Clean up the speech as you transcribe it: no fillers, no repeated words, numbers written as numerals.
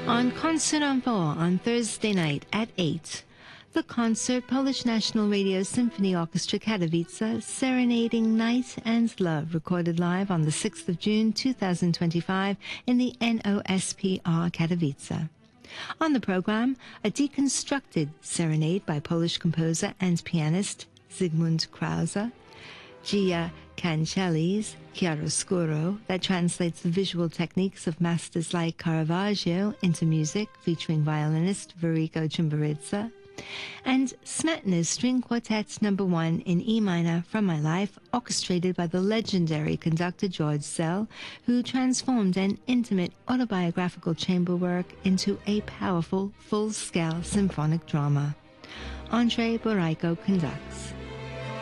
On Concert en Four on Thursday night at 8, the concert Polish National Radio Symphony Orchestra Katowice Serenading Night and Love, recorded live on the 6th of June 2025 in the NOSPR Katowice. On the program, a deconstructed serenade by Polish composer and pianist Zygmunt Krause, Gia Cancelli's Chiaroscuro, that translates the visual techniques of masters like Caravaggio into music, featuring violinist Verico Chimbaridze, and Smetana's String Quartet No. 1 in E minor from My Life, orchestrated by the legendary conductor George Szell, who transformed an intimate autobiographical chamber work into a powerful, full-scale symphonic drama. Andrei Boraiko conducts.